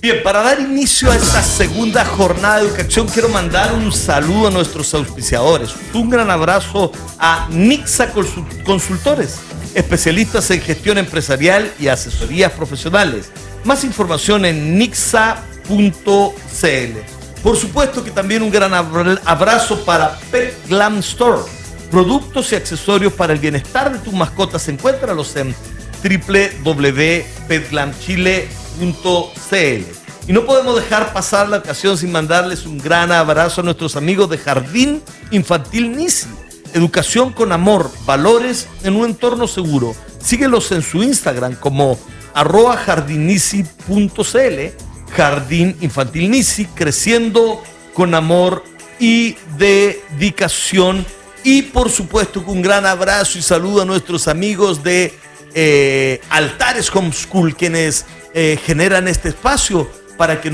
Bien, para dar inicio a esta segunda jornada de educación, quiero mandar un saludo a nuestros auspiciadores. Un gran abrazo a Nixa Consultores, especialistas en gestión empresarial y asesorías profesionales. Más información en nixa.cl. Por supuesto que también un gran abrazo para Pet Glam Store. Productos y accesorios para el bienestar de tus mascotas. Encuéntralos en www.petglamchile.cl. Y no podemos dejar pasar la ocasión sin mandarles un gran abrazo a nuestros amigos de Jardín Infantil Nisi. Educación con amor, valores en un entorno seguro. Síguelos en su Instagram como @jardinisi.cl. Jardín Infantil Nisi, creciendo con amor y dedicación. Y por supuesto que un gran abrazo y saludo a nuestros amigos de Altares Homeschool, quienes generan este espacio para que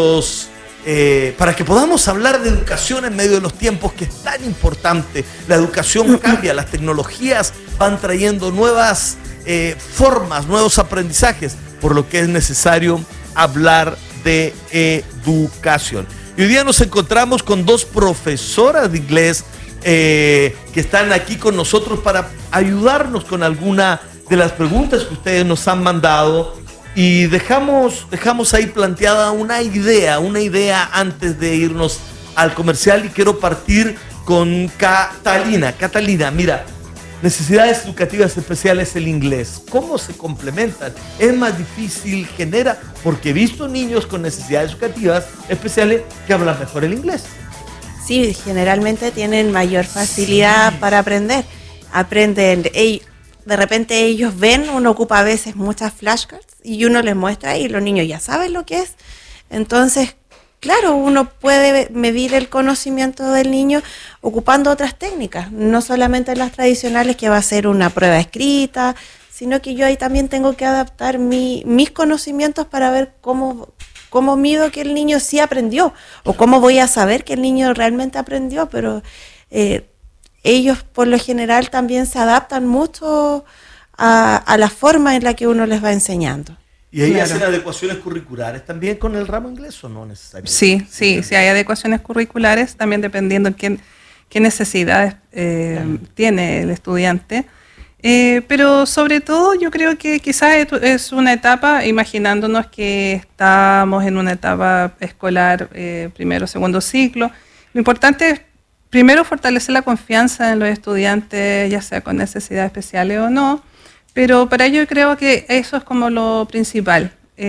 para que podamos hablar de educación en medio de los tiempos, que es tan importante. La educación cambia, las tecnologías van trayendo nuevas formas, nuevos aprendizajes, por lo que es necesario hablar de educación. Y hoy día nos encontramos con dos profesoras de inglés que están aquí con nosotros para ayudarnos con alguna de las preguntas que ustedes nos han mandado, y dejamos ahí planteada una idea antes de irnos al comercial, y quiero partir con Catalina. Catalina, mira, necesidades educativas especiales, el inglés, ¿cómo se complementan? ¿Es más difícil? ¿Genera? Porque he visto niños con necesidades educativas especiales que hablan mejor el inglés. Sí, generalmente tienen mayor facilidad para aprender. Aprenden, de repente ellos ven, uno ocupa a veces muchas flashcards y uno les muestra y los niños ya saben lo que es. Entonces, claro, uno puede medir el conocimiento del niño ocupando otras técnicas, no solamente las tradicionales, que va a ser una prueba escrita, sino que yo ahí también tengo que adaptar mis conocimientos para ver cómo mido que el niño sí aprendió, o cómo voy a saber que el niño realmente aprendió. Pero ellos por lo general también se adaptan mucho a la forma en la que uno les va enseñando. ¿Y ahí hacen adecuaciones curriculares también con el ramo inglés o no necesariamente? Sí, hay adecuaciones curriculares, también dependiendo de qué necesidades tiene el estudiante. Pero sobre todo yo creo que quizás es una etapa, imaginándonos que estamos en una etapa escolar, primero, segundo ciclo. Lo importante es primero fortalecer la confianza en los estudiantes, ya sea con necesidades especiales o no, pero para ello creo que eso es como lo principal,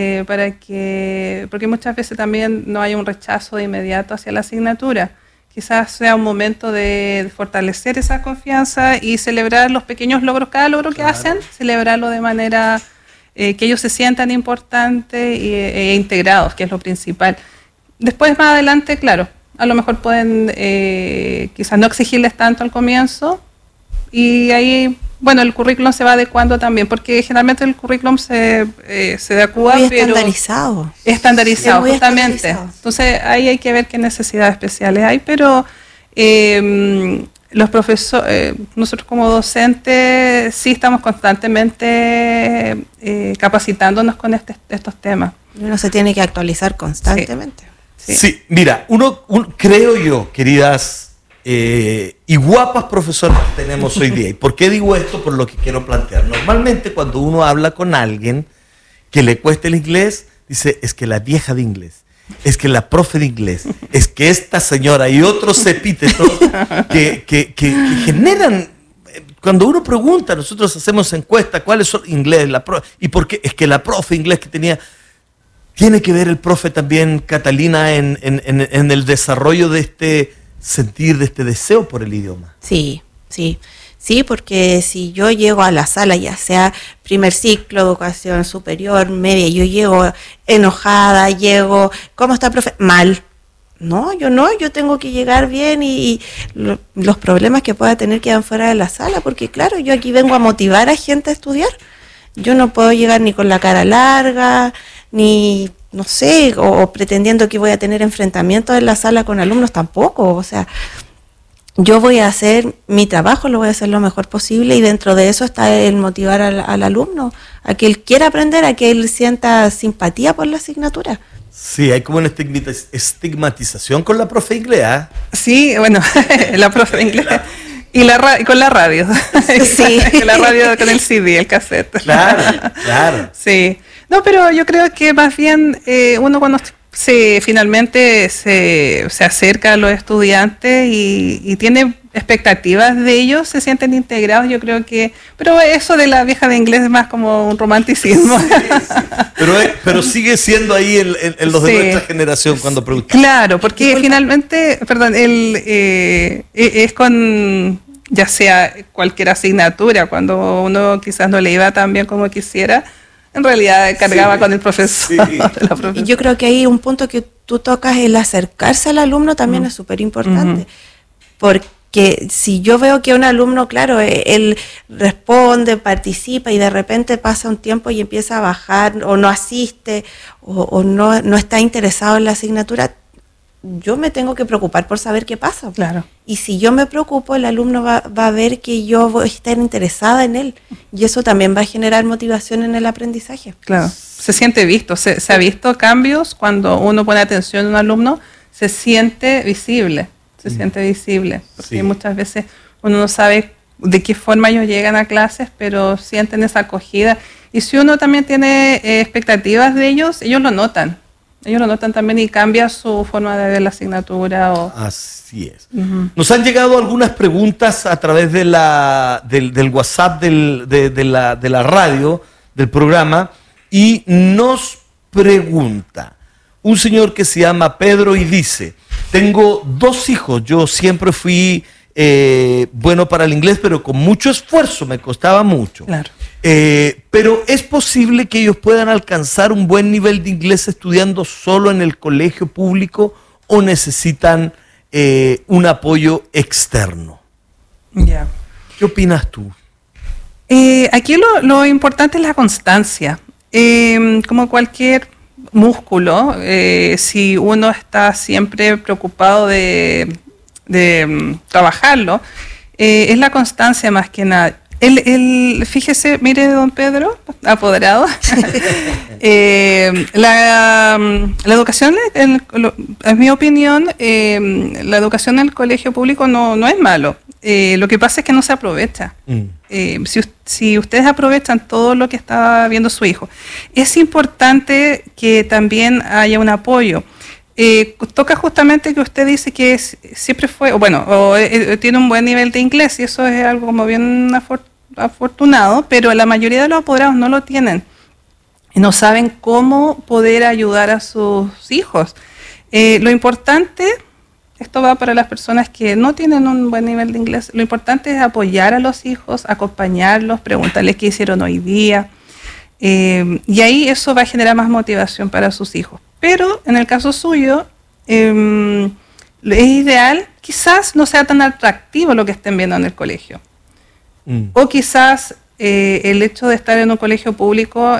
porque muchas veces también no hay un rechazo de inmediato hacia la asignatura. Quizás sea un momento de fortalecer esa confianza y celebrar los pequeños logros, cada logro que hacen, celebrarlo de manera que ellos se sientan importantes e integrados, que es lo principal. Después, más adelante, claro, a lo mejor pueden quizás no exigirles tanto al comienzo, y ahí, bueno, el currículum se va adecuando también, porque generalmente el currículum se adecua, muy pero estandarizado, muy justamente. estandarizado. Entonces ahí hay que ver qué necesidades especiales hay, pero los profesores, nosotros como docentes sí estamos constantemente capacitándonos con estos temas. Uno se tiene que actualizar constantemente. Sí, mira, creo yo, queridas y guapas profesoras que tenemos hoy día. ¿Y por qué digo esto? Por lo que quiero plantear. Normalmente cuando uno habla con alguien que le cuesta el inglés, dice, es que la vieja de inglés, es que la profe de inglés, es que esta señora y otros epítetos que generan. Cuando uno pregunta, nosotros hacemos encuesta, ¿cuáles son inglés? ¿Y por qué? Es que la profe de inglés que tenía. ¿Tiene que ver el profe también, Catalina, en el desarrollo de este sentir, de este deseo por el idioma? Sí, porque si yo llego a la sala, ya sea primer ciclo, educación superior, media, yo llego enojada, ¿cómo está el profe? Mal. No, yo tengo que llegar bien y los problemas que pueda tener quedan fuera de la sala, porque claro, yo aquí vengo a motivar a gente a estudiar. Yo no puedo llegar ni con la cara larga, ni, no sé, o pretendiendo que voy a tener enfrentamientos en la sala con alumnos, tampoco. O sea, yo voy a hacer mi trabajo, lo voy a hacer lo mejor posible, y dentro de eso está el motivar al alumno a que él quiera aprender, a que él sienta simpatía por la asignatura. Sí, hay como una estigmatización con la profe inglés, ¿eh? Sí, bueno, la profe de inglés. Y con la radio. Sí. Con la radio, con el CD, el cassette. Claro, claro. Sí. No, pero yo creo que más bien uno cuando finalmente se acerca a los estudiantes y tiene expectativas de ellos, se sienten integrados, yo creo que... Pero eso de la vieja de inglés es más como un romanticismo. Sí, sí. Pero sigue siendo ahí en los de nuestra generación cuando preguntan. Claro, porque finalmente, perdón, es con... ya sea cualquier asignatura, cuando uno quizás no le iba tan bien como quisiera, en realidad cargaba con el profesor. Sí. Y yo creo que hay un punto que tú tocas, el acercarse al alumno también es súper importante. Porque si yo veo que un alumno, claro, él responde, participa y de repente pasa un tiempo y empieza a bajar o no asiste o no está interesado en la asignatura, yo me tengo que preocupar por saber qué pasa. Claro. Y si yo me preocupo, el alumno va a ver que yo voy a estar interesada en él. Y eso también va a generar motivación en el aprendizaje. Claro, se siente visto. Se ha visto cambios cuando uno pone atención a un alumno, se siente visible. Porque muchas veces uno no sabe de qué forma ellos llegan a clases, pero sienten esa acogida. Y si uno también tiene expectativas de ellos, ellos lo notan. Ellos lo notan también y cambia su forma de ver la asignatura. Así es. Nos han llegado algunas preguntas a través de del WhatsApp de la radio, del programa, y nos pregunta un señor que se llama Pedro y dice: tengo 2 hijos, yo siempre fui bueno para el inglés, pero con mucho esfuerzo, me costaba mucho. Claro. Pero ¿es posible que ellos puedan alcanzar un buen nivel de inglés estudiando solo en el colegio público o necesitan un apoyo externo? Ya. ¿Qué opinas tú? Aquí lo importante es la constancia. Como cualquier músculo, si uno está siempre preocupado de trabajarlo, es la constancia más que nada. Fíjese, mire, don Pedro, apoderado, la educación, en mi opinión, la educación en el colegio público no es malo. Lo que pasa es que no se aprovecha. Si ustedes aprovechan todo lo que está viendo su hijo, es importante que también haya un apoyo. Toca justamente que usted dice que siempre fue, tiene un buen nivel de inglés, y eso es algo como bien afortunado, pero la mayoría de los apoderados no lo tienen y no saben cómo poder ayudar a sus hijos. Lo importante, esto va para las personas que no tienen un buen nivel de inglés, lo importante es apoyar a los hijos, acompañarlos, preguntarles qué hicieron hoy día, y ahí eso va a generar más motivación para sus hijos. Pero en el caso suyo, es ideal, quizás no sea tan atractivo lo que estén viendo en el colegio. O quizás el hecho de estar en un colegio público,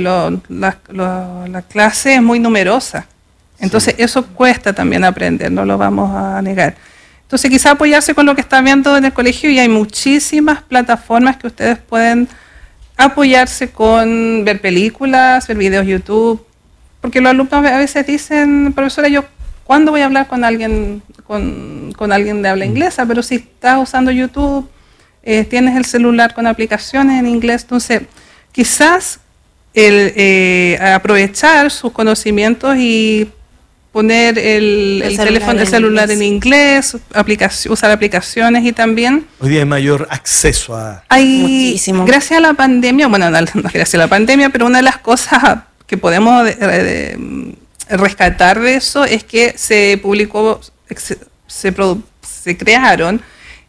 la clase es muy numerosa. Entonces eso cuesta también aprender, no lo vamos a negar. Entonces quizás apoyarse con lo que están viendo en el colegio, y hay muchísimas plataformas que ustedes pueden apoyarse con, ver películas, ver videos YouTube. Porque los alumnos a veces dicen: profesora, yo ¿cuándo voy a hablar con alguien con alguien de habla inglesa? Pero si estás usando YouTube, tienes el celular con aplicaciones en inglés, entonces quizás aprovechar sus conocimientos y poner el teléfono, el celular en inglés, usar aplicaciones, y también... Hoy día hay mayor acceso a... Muchísimo. Gracias a la pandemia, no gracias a la pandemia, pero una de las cosas que podemos rescatar de eso es que se publicó, se crearon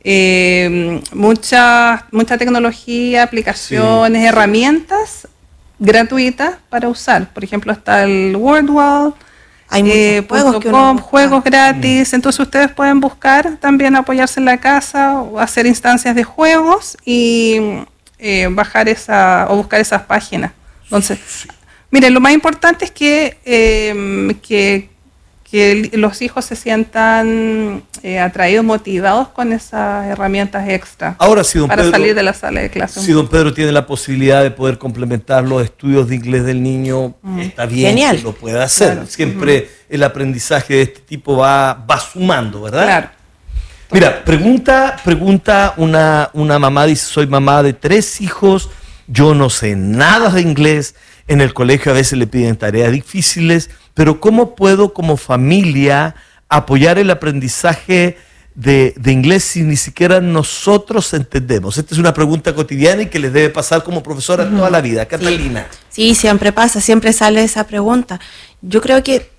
mucha tecnología, aplicaciones, herramientas gratuitas para usar. Por ejemplo, está el WordWall, hay juegos gratis. Entonces ustedes pueden buscar, también apoyarse en la casa o hacer instancias de juegos y buscar esas páginas. Entonces, miren, lo más importante es que que los hijos se sientan atraídos, motivados con esas herramientas extra. Ahora, si don para Pedro, salir de la sala de clase. Si don Pedro tiene la posibilidad de poder complementar los estudios de inglés del niño, está bien. Genial. Que lo pueda hacer. Claro. Siempre el aprendizaje de este tipo va sumando, ¿verdad? Claro. Mira, pregunta una mamá, dice, soy mamá de 3 hijos, yo no sé nada de inglés, en el colegio a veces le piden tareas difíciles, pero ¿cómo puedo como familia apoyar el aprendizaje de inglés si ni siquiera nosotros entendemos? Esta es una pregunta cotidiana y que les debe pasar como profesora toda la vida. Catalina. Sí, siempre pasa, siempre sale esa pregunta. Yo creo que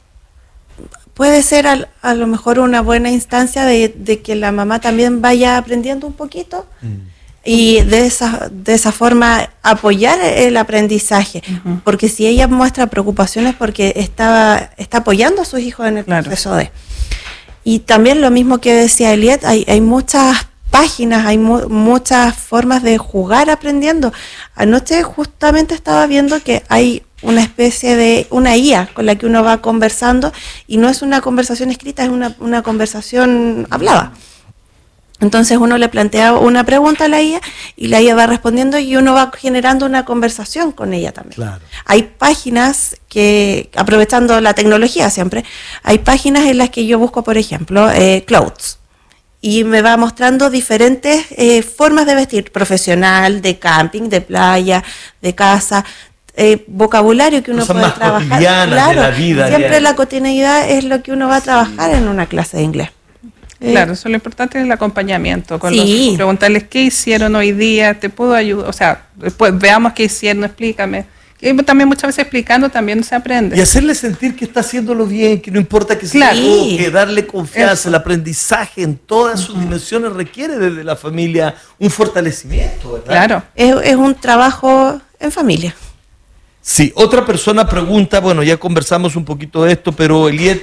puede ser a lo mejor una buena instancia de que la mamá también vaya aprendiendo un poquito y de esa forma apoyar el aprendizaje. Porque si ella muestra preocupaciones porque está apoyando a sus hijos en el proceso de... Y también lo mismo que decía Eliet, hay muchas páginas, hay muchas formas de jugar aprendiendo. Anoche justamente estaba viendo que hay una especie de una IA con la que uno va conversando y no es una conversación escrita, es una conversación hablada. Entonces uno le plantea una pregunta a la IA y la IA va respondiendo y uno va generando una conversación con ella también. Claro. Hay páginas que, aprovechando la tecnología siempre, hay páginas en las que yo busco, por ejemplo, clothes. Y me va mostrando diferentes formas de vestir, profesional, de camping, de playa, de casa, vocabulario que uno Cosas puede más trabajar. cotidianas de la vida siempre diaria. la cotidianidad es lo que uno va a trabajar en una clase de inglés. Claro, eso es lo importante, es el acompañamiento con Sí. los hijos, preguntarles qué hicieron hoy día, te puedo ayudar, o sea, después veamos qué hicieron, explícame. Y también muchas veces explicando también se aprende. Y hacerle sentir que está haciéndolo bien, que no importa que se Claro. equivoque, darle confianza. Eso. El aprendizaje en todas sus dimensiones requiere desde la familia un fortalecimiento, ¿verdad? Claro. Es un trabajo en familia. Sí, otra persona pregunta, bueno, ya conversamos un poquito de esto, pero Eliet,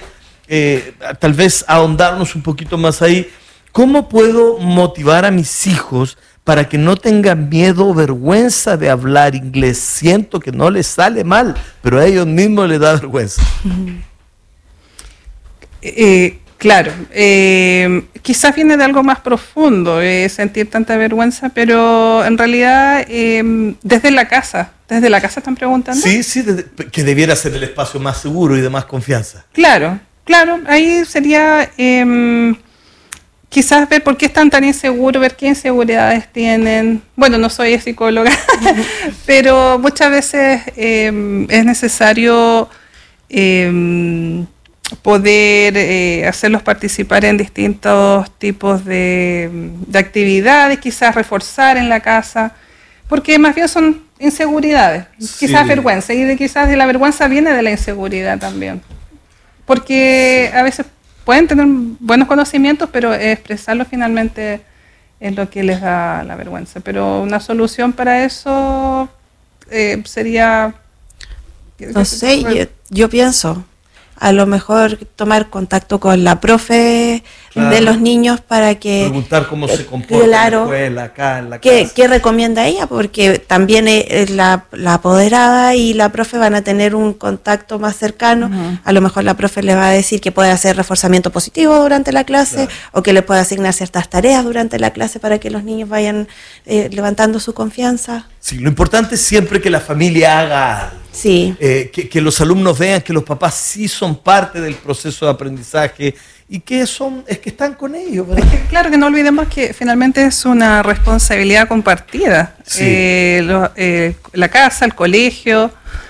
tal vez ahondarnos un poquito más ahí. ¿Cómo puedo motivar a mis hijos para que no tengan miedo o vergüenza de hablar inglés? Siento que no les sale mal, pero a ellos mismos les da vergüenza. Claro, quizás viene de algo más profundo, sentir tanta vergüenza, pero en realidad desde la casa están preguntando. Sí, que debiera ser el espacio más seguro y de más confianza. Claro, ahí sería quizás ver por qué están tan inseguros, ver qué inseguridades tienen. Bueno, no soy psicóloga, pero muchas veces es necesario poder hacerlos participar en distintos tipos de actividades, quizás reforzar en la casa, porque más bien son inseguridades, quizás Sí. vergüenza, y quizás de la vergüenza viene de la inseguridad también. Porque a veces pueden tener buenos conocimientos, pero expresarlo finalmente es lo que les da la vergüenza. Pero una solución para eso sería... No sé, yo pienso, a lo mejor tomar contacto con la profe Claro. de los niños para que... Preguntar cómo se comporta claro, en la escuela, acá en la ¿Qué, casa. qué recomienda ella? Porque también la apoderada y la profe van a tener un contacto más cercano. A lo mejor la profe le va a decir que puede hacer reforzamiento positivo durante la clase, Claro. o que le puede asignar ciertas tareas durante la clase para que los niños vayan levantando su confianza. Sí, lo importante es siempre que la familia haga algo. Sí. Que los alumnos vean que los papás sí son parte del proceso de aprendizaje y que es que están con ellos, ¿verdad? Claro, que no olvidemos que finalmente es una responsabilidad compartida. Sí. La casa, el colegio,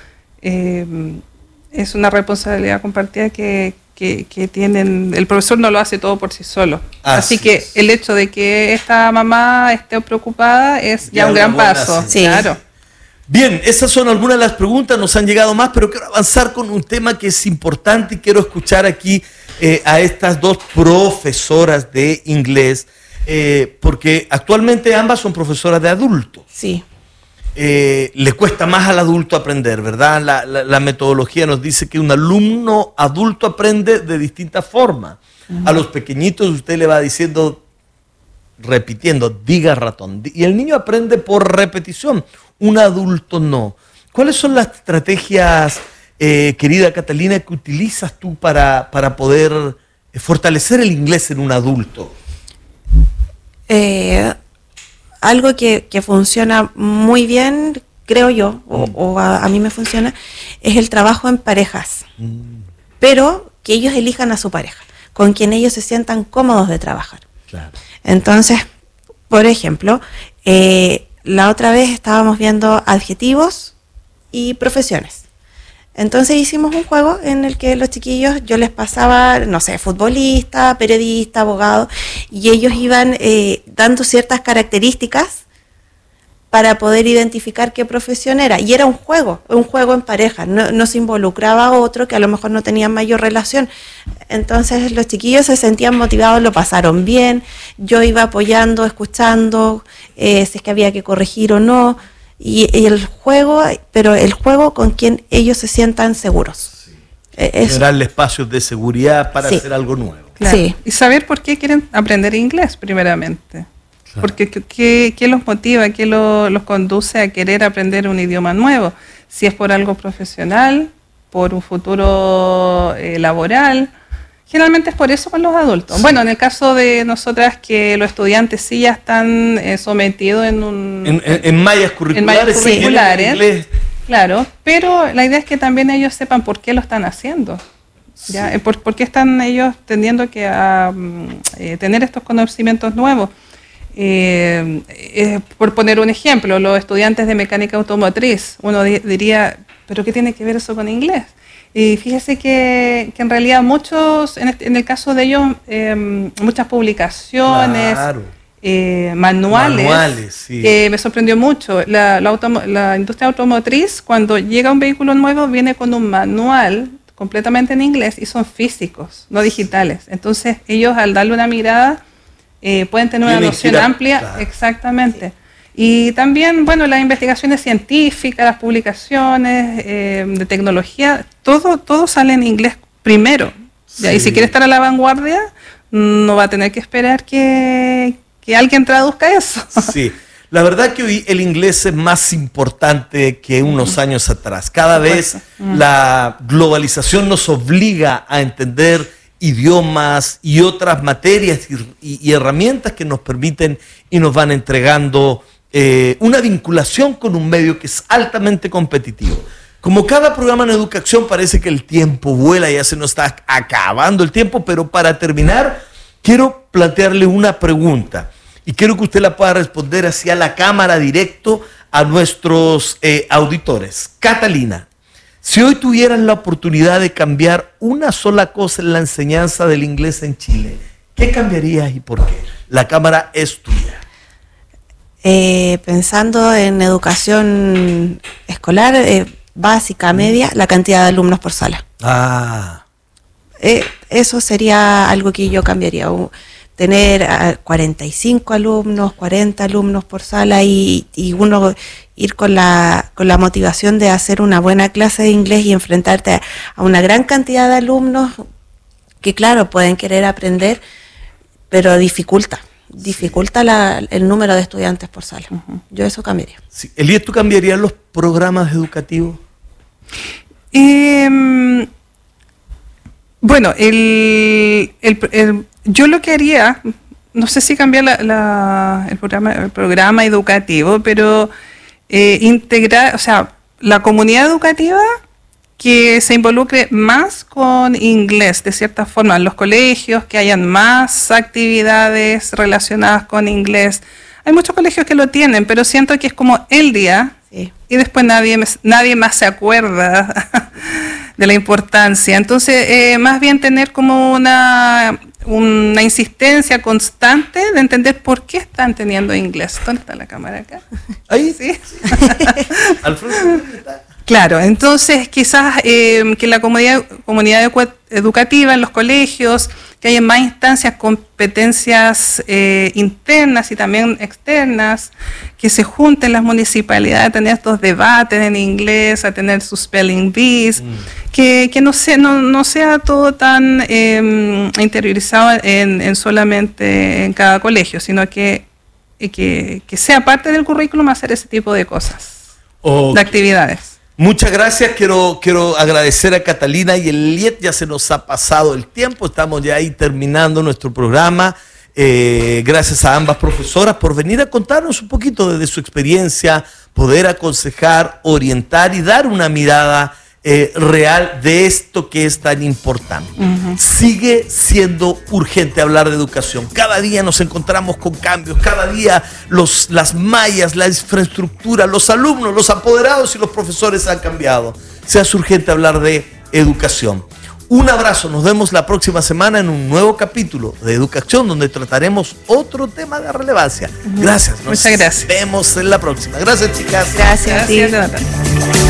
es una responsabilidad compartida que tienen. El profesor no lo hace todo por sí solo. Así que es. el hecho de que esta mamá esté preocupada es ya un una gran buena paso. Sí. Claro. Bien, esas son algunas de las preguntas, nos han llegado más, pero quiero avanzar con un tema que es importante y quiero escuchar aquí a estas dos profesoras de inglés, porque actualmente ambas son profesoras de adultos. Sí. Le cuesta más al adulto aprender, ¿verdad? La metodología nos dice que un alumno adulto aprende de distintas formas. A los pequeñitos usted le va diciendo, repitiendo, diga ratón, y el niño aprende por repetición. Un adulto no. ¿Cuáles son las estrategias querida Catalina, que utilizas tú para poder fortalecer el inglés en un adulto? Algo que funciona muy bien, creo yo, o a mí me funciona, es el trabajo en parejas. Pero que ellos elijan a su pareja, con quien ellos se sientan cómodos de trabajar. Claro. Entonces, por ejemplo, la otra vez estábamos viendo adjetivos y profesiones. Entonces hicimos un juego en el que los chiquillos, yo les pasaba, no sé, futbolista, periodista, abogado, y ellos iban dando ciertas características para poder identificar qué profesión era. Y era un juego en pareja, no se involucraba a otro que a lo mejor no tenía mayor relación. Entonces los chiquillos se sentían motivados, lo pasaron bien, yo iba apoyando, escuchando, si es que había que corregir o no. Y el juego, pero el juego con quien ellos se sientan seguros. Sí. Generarle espacios de seguridad para hacer algo nuevo. Claro. Sí. Y saber por qué quieren aprender inglés primeramente. Claro. Porque ¿qué los motiva, qué los conduce a querer aprender un idioma nuevo? Si es por algo profesional, por un futuro laboral. Generalmente es por eso con los adultos. Sí. Bueno, en el caso de nosotras, que los estudiantes sí ya están sometidos en mallas curriculares. Sí, claro, pero la idea es que también ellos sepan por qué lo están haciendo. ¿Ya? Sí. ¿Por qué están ellos tendiendo a tener estos conocimientos nuevos? Por poner un ejemplo, los estudiantes de mecánica automotriz, uno diría, ¿pero qué tiene que ver eso con inglés? Y fíjese que en realidad muchos, en el caso de ellos, muchas publicaciones, claro. Manuales sí. Me sorprendió mucho. La industria automotriz, cuando llega un vehículo nuevo, viene con un manual completamente en inglés y son físicos, no digitales. Entonces ellos, al darle una mirada, pueden tener una noción amplia. Claro. Exactamente. Y también, bueno, las investigaciones científicas, las publicaciones de tecnología, todo sale en inglés primero. Sí. Y si quiere estar a la vanguardia, no va a tener que esperar que alguien traduzca eso. Sí, la verdad que hoy el inglés es más importante que unos años atrás. Cada vez la globalización nos obliga a entender idiomas y otras materias y herramientas que nos permiten y nos van entregando una vinculación con un medio que es altamente competitivo. Como cada programa en educación, parece que el tiempo vuela, ya se nos está acabando el tiempo, pero para terminar, quiero plantearle una pregunta y quiero que usted la pueda responder hacia la cámara directo a nuestros auditores. Catalina, si hoy tuvieras la oportunidad de cambiar una sola cosa en la enseñanza del inglés en Chile, ¿qué cambiarías y por qué? La cámara es tuya. Pensando en educación escolar, básica, media, la cantidad de alumnos por sala. Eso sería algo que yo cambiaría. Tener 45 alumnos, 40 alumnos por sala y uno ir con la motivación de hacer una buena clase de inglés y enfrentarte a una gran cantidad de alumnos que, claro, pueden querer aprender, pero dificulta el número de estudiantes por sala. Yo eso cambiaría. Sí. Elías, ¿tú cambiarías los programas educativos? Bueno, yo lo que haría, no sé si cambiar el programa educativo, pero integrar, o sea, la comunidad educativa que se involucre más con inglés, de cierta forma, en los colegios, que hayan más actividades relacionadas con inglés. Hay muchos colegios que lo tienen, pero siento que es como el día, sí, y después nadie más se acuerda de la importancia. Entonces, más bien tener como una insistencia constante de entender por qué están teniendo inglés. ¿Dónde está la cámara acá? Ahí. Sí. Alfredo, está. Claro, entonces quizás que la comunidad educativa en los colegios, que haya más instancias, competencias internas y también externas, que se junten las municipalidades a tener estos debates en inglés, a tener sus spelling bees, que no sea todo tan interiorizado en solamente en cada colegio, sino que sea parte del currículum hacer ese tipo de cosas, de actividades. Muchas gracias, quiero agradecer a Catalina y Eliet, ya se nos ha pasado el tiempo, estamos ya ahí terminando nuestro programa. Gracias a ambas profesoras por venir a contarnos un poquito desde su experiencia, poder aconsejar, orientar y dar una mirada real de esto que es tan importante. Sigue siendo urgente hablar de educación. Cada día nos encontramos con cambios, cada día las mallas, la infraestructura, los alumnos, los apoderados y los profesores han cambiado. Se hace urgente hablar de educación. Un abrazo, nos vemos la próxima semana en un nuevo capítulo de Educación donde trataremos otro tema de relevancia. Gracias. Muchas gracias. Nos vemos en la próxima. Gracias, chicas. Gracias a ti. Gracias, Natalia.